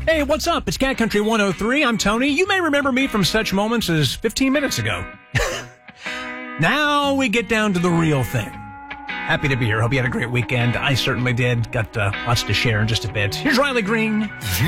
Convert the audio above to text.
Hey, what's up? It's Cat Country 103. I'm Tony. You may remember me from such moments as 15 minutes ago. Now we get down to the real thing. Happy to be here. Hope you had a great weekend. I certainly did. Got lots to share in just a bit. Here's Riley Green.